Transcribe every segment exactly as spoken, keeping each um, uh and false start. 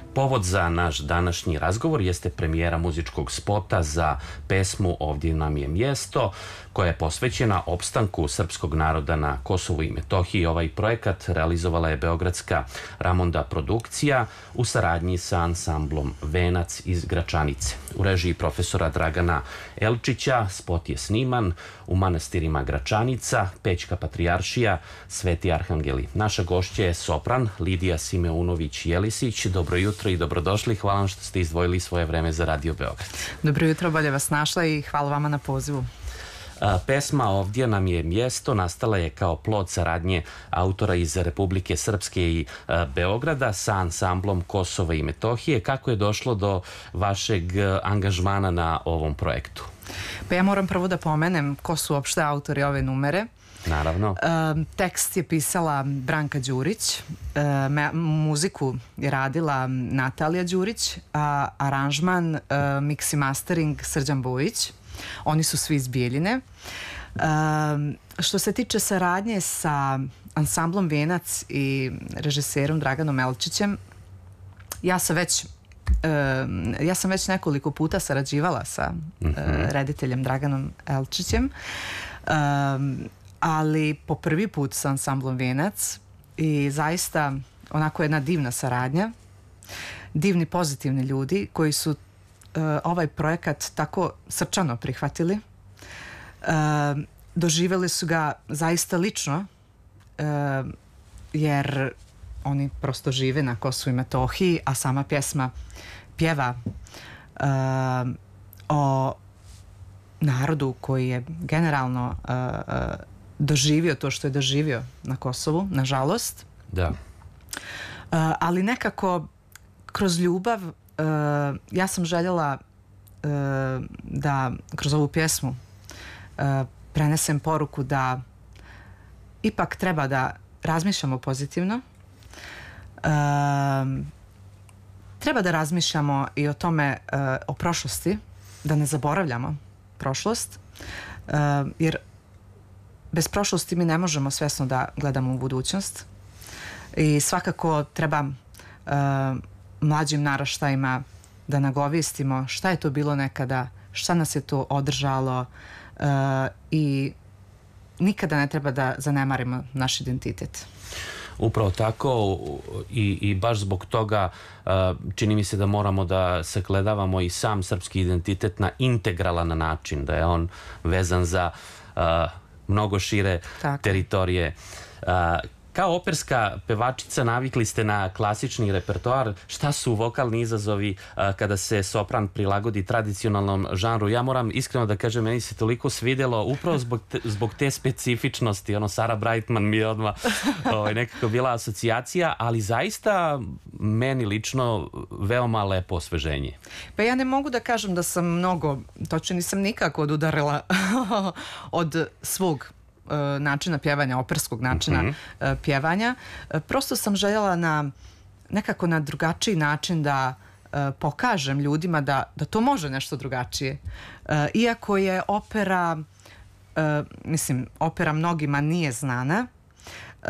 Povod za naš današnji razgovor jeste premijera muzičkog spota za pesmu Ovdje nam je mjesto, koja je posvećena opstanku srpskog naroda na Kosovu i Metohiji. Ovaj projekat realizovala je beogradska Ramonda produkcija u saradnji sa ansamblom Venac iz Gračanice. U režiji profesora Dragana Elčića spot je sniman u manastirima Gračanica, Pećka patrijaršija, Sveti Arhangeli. Naša gošća je sopran Lidija Simeunović-Jelisić. Dobro jutro i dobrodošli. Hvala vam što ste izdvojili svoje vreme za Radio Beograd. Dobro jutro, bolje vas našla i hvala vama na pozivu. Pesma Ovdje nam je mjesto nastala je kao plod saradnje autora iz Republike Srpske i Beograda sa ansamblom Kosova i Metohije. Kako je došlo do vašeg angažmana na ovom projektu? Pa ja moram prvo da pomenem ko su uopšte autori ove numere. Naravno. E, tekst je pisala Branka Đurić, e, me, muziku je radila Natalija Đurić, a aranžman, e, mix i mastering Srđan Bojić. Oni su svi iz Bijeljine. E, što se tiče saradnje sa ansamblom Venac i režiserom Draganom Elčićem, ja sam već Uh, ja sam već nekoliko puta sarađivala sa uh, rediteljem Draganom Elčićem, uh, ali po prvi put sa ansamblom Venac i zaista onako jedna divna saradnja, divni pozitivni ljudi koji su uh, ovaj projekat tako srčano prihvatili, uh, doživjeli su ga zaista lično, uh, jer oni prosto žive na Kosovu i Metohiji, a sama pjesma pjeva uh, o narodu koji je generalno uh, uh, doživio to što je doživio na Kosovu, nažalost. Da. Uh, ali nekako kroz ljubav uh, ja sam željela uh, da kroz ovu pjesmu uh, prenesem poruku da ipak treba da razmišljamo pozitivno. Um, treba da razmišljamo i o tome, uh, o prošlosti, da ne zaboravljamo prošlost, uh, jer bez prošlosti mi ne možemo svjesno da gledamo u budućnost i svakako treba uh, mlađim naraštajima da nagovijestimo šta je to bilo nekada, šta nas je to održalo uh, i nikada ne treba da zanemarimo naš identitet. Upravo tako i, i baš zbog toga uh, čini mi se da moramo da sagledavamo i sam srpski identitet na integralan način, da je on vezan za uh, mnogo šire tako. teritorije. Uh, Kao operska pevačica navikli ste na klasični repertoar. Šta su vokalni izazovi a, kada se sopran prilagodi tradicionalnom žanru? Ja moram iskreno da kažem, meni se toliko svidjelo upravo zbog te, zbog te specifičnosti. Ono, Sara Brightman mi je odmah ovaj, nekako bila asocijacija, ali zaista meni lično veoma lepo osveženje. Pa ja ne mogu da kažem da sam mnogo, točno nisam nikako odudarila od svog načina pjevanja, operskog načina mm-hmm. pjevanja. Prosto sam željela na nekako na drugačiji način da uh, pokažem ljudima da, da to može nešto drugačije. Uh, iako je opera, uh, mislim, opera mnogima nije znana, uh,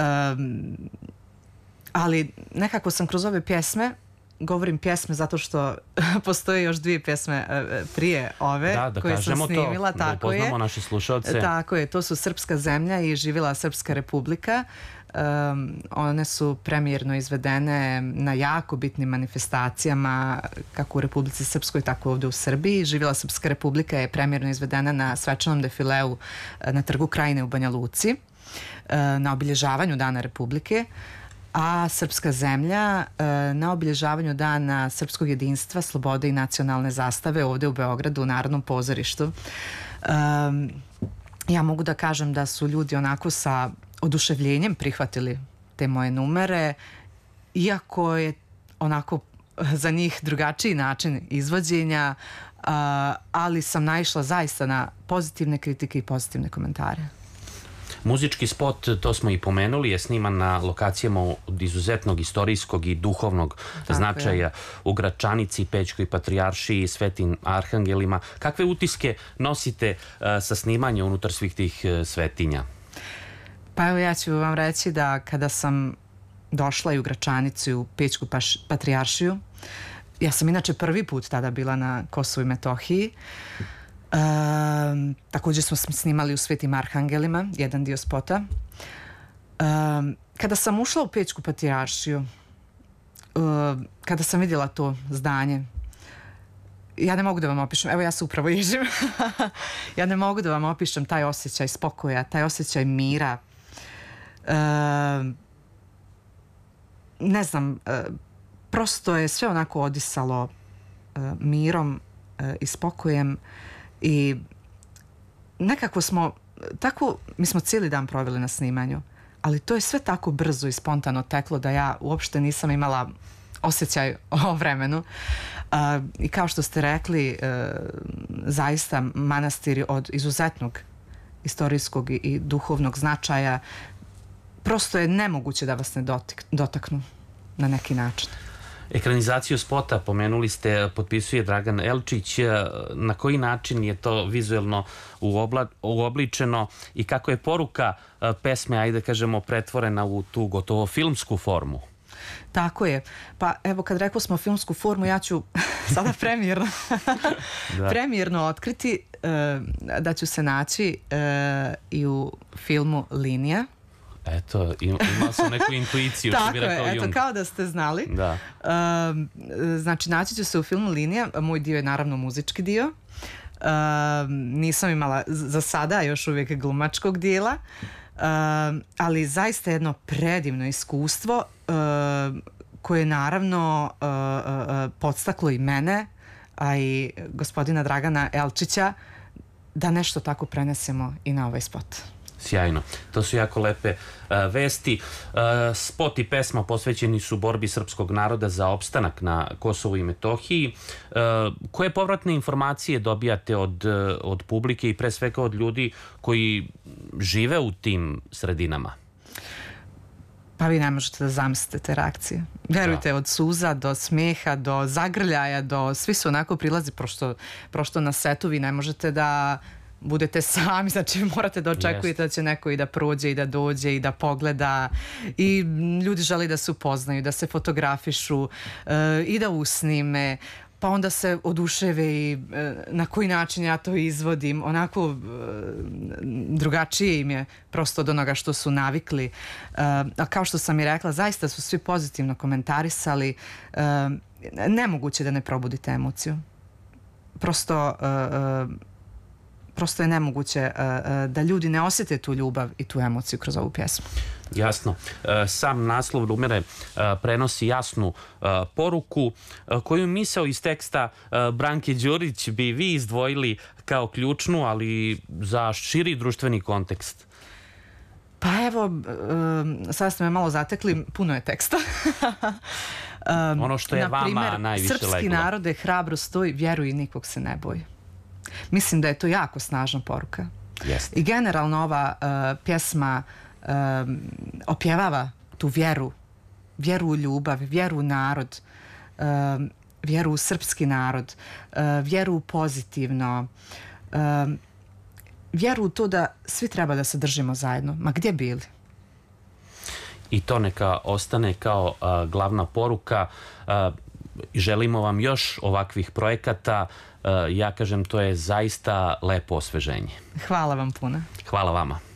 ali nekako sam kroz ove pjesme, govorim pjesme zato što postoje još dvije pjesme prije ove da, da koje sam snimila. To, tako da upoznamo je. naše slušalce. Tako je, to su Srpska zemlja i Živjela Srpska republika. Um, one su premijerno izvedene na jako bitnim manifestacijama kako u Republici Srpskoj, tako ovdje u Srbiji. Živjela Srpska republika je premijerno izvedena na svečanom defileu na Trgu Krajine u Banja Luci, na obilježavanju Dana Republike, a Srpska zemlja na obilježavanju Dana srpskog jedinstva, slobode i nacionalne zastave ovdje u Beogradu u Narodnom pozorištu. Um, ja mogu da kažem da su ljudi onako sa oduševljenjem prihvatili te moje numere, iako je onako za njih drugačiji način izvođenja, uh, ali sam naišla zaista na pozitivne kritike i pozitivne komentare. Muzički spot, to smo i pomenuli, je sniman na lokacijama od izuzetnog istorijskog i duhovnog tako značaja je. U Gračanici, Pećkoj patrijaršiji, Svetim Arhangelima. Kakve utiske nosite uh, sa snimanja unutar svih tih uh, svetinja? Pa evo ja ću vam reći da kada sam došla i u Gračanicu i u Pećku patrijaršiju. Ja sam inače prvi put tada bila na Kosovu i Metohiji. Um, također smo snimali u Svetim Arhangelima jedan dio spota. Um, kada sam ušla u Pećku patrijaršiju, um, kada sam vidjela to zdanje, ja ne mogu da vam opišem, evo ja se upravo ježim, ja ne mogu da vam opišem taj osjećaj spokoja, taj osjećaj mira. Um, ne znam, uh, prosto je sve onako odisalo uh, mirom uh, i spokojem. I nekako smo, tako, mi smo cijeli dan proveli na snimanju, ali to je sve tako brzo i spontano teklo da ja uopšte nisam imala osjećaj o vremenu. Uh, I kao što ste rekli, uh, zaista manastir od izuzetnog istorijskog i, i duhovnog značaja, prosto je nemoguće da vas ne dotik, dotaknu na neki način. Ekranizaciju spota, pomenuli ste, potpisuje Dragan Elčić. Na koji način je to vizuelno uobličeno i kako je poruka pesme, ajde kažemo, pretvorena u tu gotovo filmsku formu? Tako je. Pa evo, kad rekli smo filmsku formu, ja ću sada premijerno, premijerno otkriti uh, da ću se naći uh, i u filmu Linija. Eto, imao sam neku intuiciju. Tako je, eto, kao da ste znali. Da. Uh, znači, naći ću se u filmu Linija. Moj dio je naravno muzički dio. Uh, nisam imala za sada još uvijek glumačkog dijela. Uh, ali zaista jedno predivno iskustvo uh, koje je naravno uh, uh, podstaklo i mene, a i gospodina Dragana Elčića da nešto tako prenesemo i na ovaj spot. Sjajno. To su jako lepe uh, vesti. Uh, spot i pesma posvećeni su borbi srpskog naroda za opstanak na Kosovu i Metohiji. Uh, koje povratne informacije dobijate od, uh, od publike i pre svega od ljudi koji žive u tim sredinama? Pa vi ne možete da zamislite te reakcije. Verujte, od suza do smeha, do zagrljaja, do svi su onako prilazi, prošto, prošto na setu vi ne možete da budete sami, znači morate da očekujete da će neko i da prođe i da dođe i da pogleda i ljudi žele da se upoznaju, da se fotografišu uh, i da usnime, pa onda se oduševe i uh, na koji način ja to izvodim, onako uh, drugačije im je prosto od onoga što su navikli. Uh, a kao što sam i rekla, zaista su svi pozitivno komentarisali. Uh, nemoguće da ne probudite emociju. Prosto uh, uh, prosto je nemoguće uh, da ljudi ne osjete tu ljubav i tu emociju kroz ovu pjesmu. Jasno. Sam naslov numere prenosi jasnu poruku. Koju misao iz teksta Branke Đurić bi vi izdvojili kao ključnu, ali za širi društveni kontekst? Pa evo, sada ste me malo zatekli, puno je teksta. Ono što je vama najviše leglo. Srpski narode, hrabro stoj, vjeruj i nikog se ne boj. Mislim da je to jako snažna poruka. Jeste. I generalno ova uh, pjesma um, opjevava tu vjeru, vjeru u ljubav, vjeru u narod, um, vjeru u srpski narod, uh, vjeru u pozitivno, um, vjeru u to da svi treba da se držimo zajedno, ma gdje bili. I to neka ostane kao uh, glavna poruka. Uh, želimo vam još ovakvih projekata. Uh, ja kažem, to je zaista lepo osveženje. Hvala vam puno. Hvala vama.